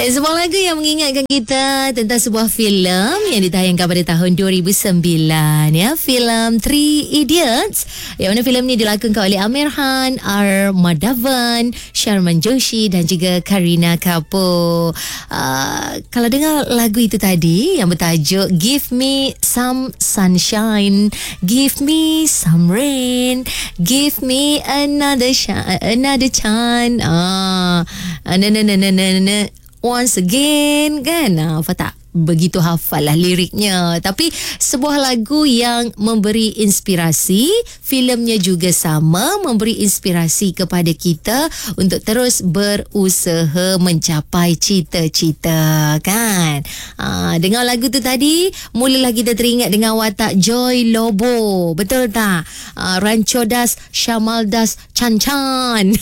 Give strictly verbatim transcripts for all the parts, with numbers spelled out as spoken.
Sebuah lagu yang mengingatkan kita tentang sebuah filem yang ditayangkan pada tahun dua ribu sembilan, ya, filem Three Idiots, yang mana filem ni dilakonkan oleh Aamir Khan, R. Madhavan, Sharman Joshi dan juga Kareena Kapoor. Uh, kalau dengar lagu itu tadi yang bertajuk Give Me Some Sunshine, Give Me Some Rain, Give Me Another sh- Another Chance, ah, na na na na na na once again, kan? Apa tak begitu hafal lah liriknya, tapi sebuah lagu yang memberi inspirasi. Filmnya juga sama, memberi inspirasi kepada kita untuk terus berusaha mencapai cita-cita, kan? Ha, dengar lagu tu tadi, mulalah kita teringat dengan watak Joy Lobo, betul tak? Ha, Rancho Das, Shamal Das, Chan Chan.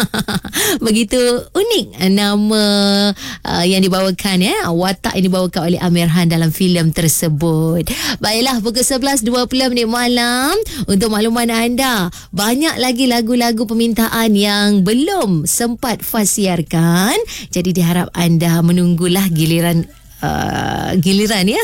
Begitu unik nama uh, yang dibawakan, ya, watak yang dibawakan oleh Aamir Khan dalam filem tersebut. Baiklah, pukul sebelas dua puluh minit malam. Untuk makluman anda, banyak lagi lagu-lagu permintaan yang belum sempat Faz siarkan. Jadi diharap anda menunggulah giliran Uh, giliran, ya.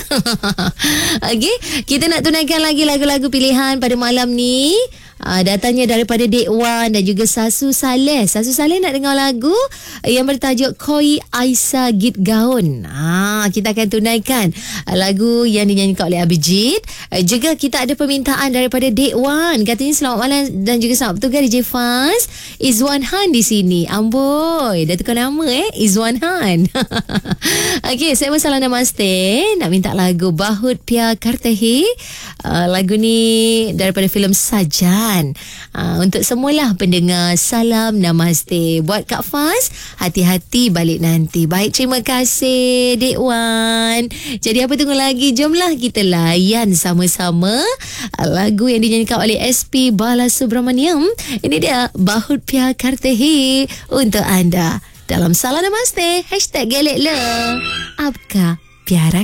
Okey, kita nak tunaikan lagi lagu-lagu pilihan pada malam ni. Uh, datangnya daripada Dek Wan dan juga Sasu Saleh. Sasu Saleh nak dengar lagu yang bertajuk Koi Aisyah Git Gaun. Ah, kita akan tunaikan uh, lagu yang dinyanyikan oleh Abhijit. Uh, juga kita ada permintaan daripada Dek Wan. Katanya selamat malam dan juga selamat bertugas D J Faz. Izwan Han di sini. Amboi, dah tukar nama, eh, Izwan Han. Okey, saya masalah namaste. Nak minta lagu Bahut Pya Karte Hai. Uh, lagu ni daripada filem Sajan. Uh, untuk semualah pendengar, salam namaste. Buat Kak Faz, hati-hati balik nanti. Baik, terima kasih Dek Wan. Jadi apa tunggu lagi? Jomlah kita layan sama-sama uh, lagu yang dinyanyikan oleh S P Balasubramaniam. Ini dia Bahut Pya Karte Hai untuk anda dalam Salam Namaste. Hashtag Gelek Le Apka Pyara